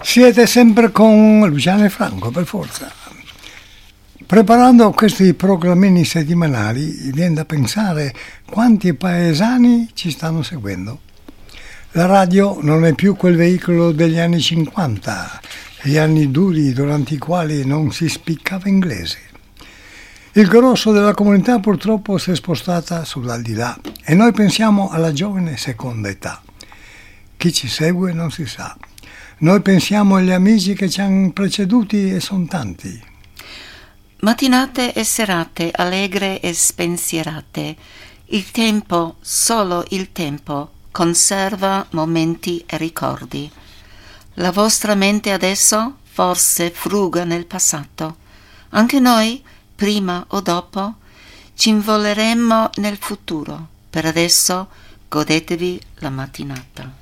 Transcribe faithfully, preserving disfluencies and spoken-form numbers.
Siete sempre con Luciano e Franco, per forza. Preparando questi programmini settimanali, viene da pensare quanti paesani ci stanno seguendo. La radio non è più quel veicolo degli anni cinquanta, gli anni duri durante i quali non si spiccava inglese. Il grosso della comunità purtroppo si è spostata sull'aldilà e noi pensiamo alla giovane seconda età. Chi ci segue non si sa. Noi pensiamo agli amici che ci hanno preceduti e sono tanti. Mattinate e serate allegre e spensierate. Il tempo, solo il tempo, conserva momenti e ricordi. La vostra mente adesso forse fruga nel passato. Anche noi, prima o dopo, ci involeremo nel futuro. Per adesso godetevi la mattinata.